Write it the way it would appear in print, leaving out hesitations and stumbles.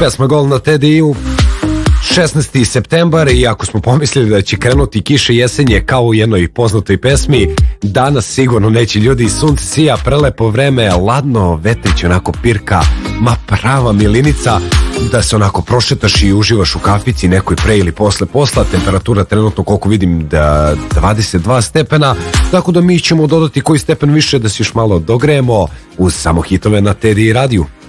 pesma Gol na TDI-u. 16. septembar, i ako smo pomislili da će krenuti kiše jesenje kao u jednoj poznatoj pesmi, danas sigurno neće, ljudi. Sunce sija, prelepo vreme, ladno, vetrić onako pirka, ma prava milinica da se onako prošetaš i uživaš u kafici nekoj pre ili posle posla. Temperatura trenutno, koliko vidim, da 22 stepena, tako da mi ćemo dodati koji stepen više da se još malo dogrejemo uz samo hitove na TDI radiju.